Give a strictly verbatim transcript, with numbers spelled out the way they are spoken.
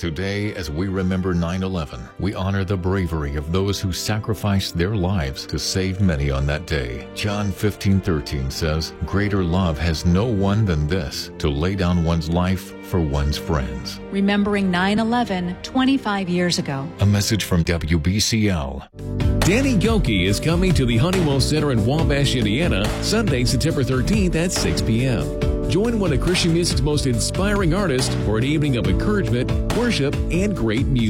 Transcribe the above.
Today, as we remember nine eleven, we honor the bravery of those who sacrificed their lives to save many on that day. John fifteen thirteen says, "Greater love has no one than this, to lay down one's life for one's friends." Remembering nine eleven, twenty-five years ago. A message from W B C L. Danny Gokey is coming to the Honeywell Center in Wabash, Indiana, Sunday, September thirteenth at six p.m. Join one of Christian music's most inspiring artists for an evening of encouragement, worship, and great music.